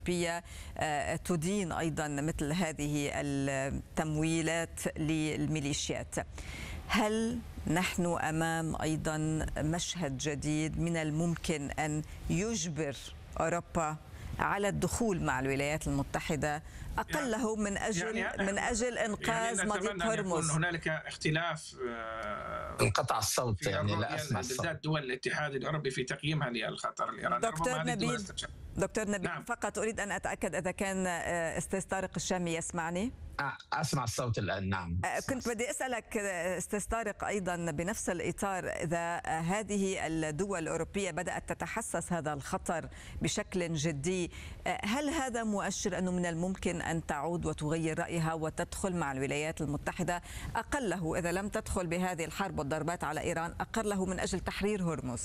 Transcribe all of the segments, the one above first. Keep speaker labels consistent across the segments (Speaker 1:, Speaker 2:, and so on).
Speaker 1: الأوروبية تدين أيضا مثل هذه التمويلات للميليشيات. هل نحن أمام أيضا مشهد جديد من الممكن أن يجبر أوروبا على الدخول مع الولايات المتحدة أقله من أجل إنقاذ مضيق هرمز؟
Speaker 2: هنالك اختلاف
Speaker 3: انقطع الصوت يعني لا أسمع الصوت.
Speaker 2: بالذات دول الاتحاد الأوروبي في تقييمها للخطر الإيراني.
Speaker 1: دكتور نبيل نعم. فقط أريد أن أتأكد إذا كان أستاذ طارق الشامي يسمعني.
Speaker 3: أسمع الصوت الآن. نعم.
Speaker 1: كنت بدي أسألك أستاذ طارق أيضا بنفس الإطار، إذا هذه الدول الأوروبية بدأت تتحسس هذا الخطر بشكل جدي، هل هذا مؤشر أنه من الممكن أن تعود وتغير رأيها وتدخل مع الولايات المتحدة أقله إذا لم تدخل بهذه الحرب والضربات على إيران أقله من أجل تحرير هرمز؟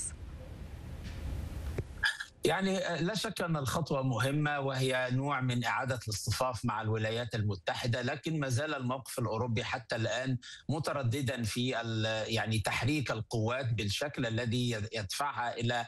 Speaker 3: يعني لا شك أن الخطوة مهمة وهي نوع من إعادة الاصطفاف مع الولايات المتحدة، لكن ما زال الموقف الأوروبي حتى الآن مترددا في يعني تحريك القوات بالشكل الذي يدفعها إلى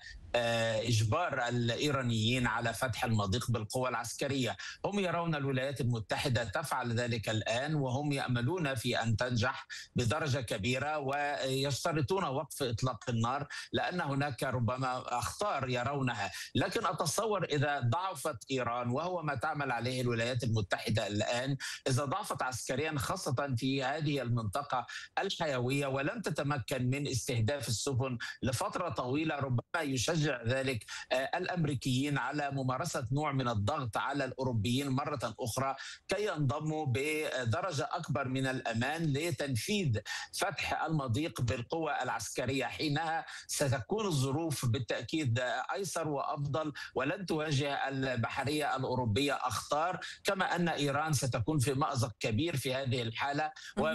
Speaker 3: إجبار الإيرانيين على فتح المضيق بالقوى العسكرية. هم يرون الولايات المتحدة تفعل ذلك الآن، وهم يأملون في أن تنجح بدرجة كبيرة، ويشترطون وقف إطلاق النار لأن هناك ربما أخطار يرونها. لكن أتصور إذا ضعفت إيران، وهو ما تعمل عليه الولايات المتحدة الآن، إذا ضعفت عسكريا خاصة في هذه المنطقة الحيوية ولم تتمكن من استهداف السفن لفترة طويلة، ربما يشجع ذلك الأمريكيين على ممارسة نوع من الضغط على الأوروبيين مرة أخرى كي ينضموا بدرجة أكبر من الأمان لتنفيذ فتح المضيق بالقوة العسكرية. حينها ستكون الظروف بالتأكيد أيسر وأفضل، ولن تواجه البحرية الأوروبية أخطار، كما أن إيران ستكون في مأزق كبير في هذه الحالة.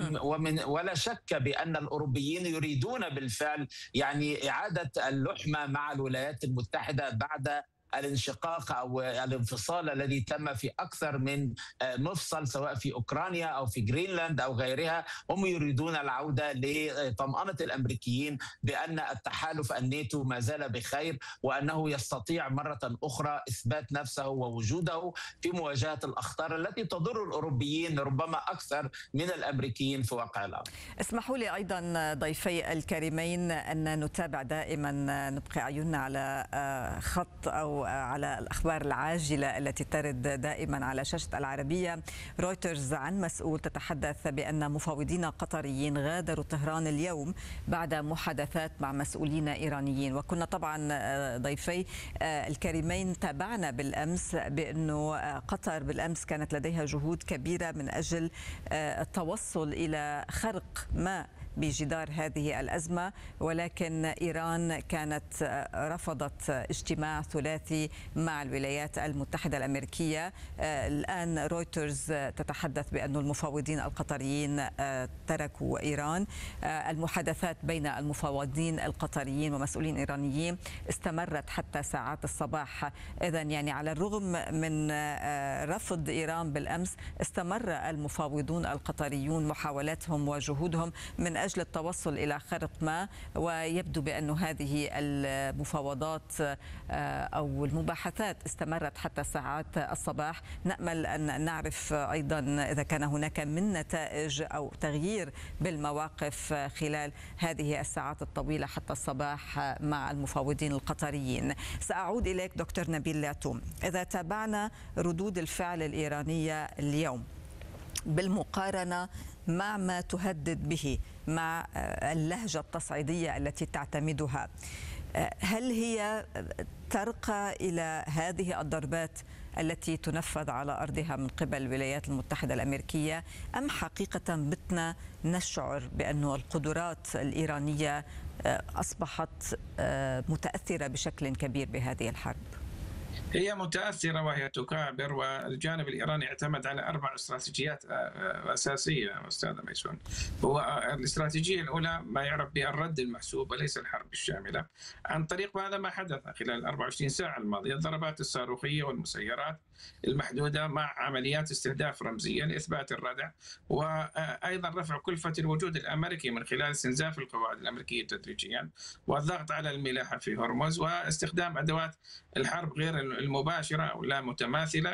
Speaker 3: ولا شك بأن الأوروبيين يريدون بالفعل يعني إعادة اللحمة مع الولايات المتحدة بعد الانشقاق أو الانفصال الذي تم في أكثر من مفصل سواء في أوكرانيا أو في جرينلاند أو غيرها. هم يريدون العودة لطمأنة الأمريكيين بأن التحالف الناتو ما زال بخير، وأنه يستطيع مرة أخرى إثبات نفسه ووجوده في مواجهة الأخطار التي تضر الأوروبيين ربما أكثر من الأمريكيين في واقع الأمر.
Speaker 1: اسمحوا لي أيضا ضيفي الكريمين أن نتابع دائما، نبقي عيوننا على خط أو على الأخبار العاجلة التي ترد دائما على شاشة العربية. رويترز عن مسؤول تتحدث بأن مفاوضين قطريين غادروا طهران اليوم بعد محادثات مع مسؤولين إيرانيين. وكنا طبعا ضيفي الكريمين تابعنا بالأمس بأنه قطر بالأمس كانت لديها جهود كبيرة من أجل التوصل إلى خرق ما بجدار هذه الأزمة، ولكن إيران كانت رفضت اجتماع ثلاثي مع الولايات المتحدة الأمريكية. الآن رويترز تتحدث بأن المفاوضين القطريين تركوا إيران. المحادثات بين المفاوضين القطريين ومسؤولين إيرانيين استمرت حتى ساعات الصباح. إذن يعني على الرغم من رفض إيران بالأمس، استمر المفاوضون القطريون محاولاتهم وجهودهم من أجل التوصل إلى خرق ما، ويبدو بأن هذه المفاوضات أو المباحثات استمرت حتى ساعات الصباح. نأمل أن نعرف أيضا إذا كان هناك من نتائج أو تغيير بالمواقف خلال هذه الساعات الطويلة حتى الصباح مع المفاوضين القطريين. سأعود إليك دكتور نبيل لاتوم. إذا تابعنا ردود الفعل الإيرانية اليوم بالمقارنة مع ما تهدد به، مع اللهجة التصعيدية التي تعتمدها، هل هي ترقى إلى هذه الضربات التي تنفذ على أرضها من قبل الولايات المتحدة الأمريكية، أم حقيقة بتنا نشعر بأن القدرات الإيرانية أصبحت متأثرة بشكل كبير بهذه الحرب؟
Speaker 2: هي متأثرة وهي تكابر، والجانب الإيراني اعتمد على 4 استراتيجيات أساسية أستاذ ميسون. هو الاستراتيجية الأولى ما يعرف بالرد المحسوب وليس الحرب الشاملة، عن طريق هذا ما حدث خلال 24 ساعة الماضية: الضربات الصاروخية والمسيرات المحدودة مع عمليات استهداف رمزية لإثبات الردع، وأيضا رفع كلفة الوجود الأمريكي من خلال استنزاف القواعد الأمريكية تدريجيا، والضغط على الملاحة في هرمز، واستخدام أدوات الحرب غير المباشرة أو لا متماثلة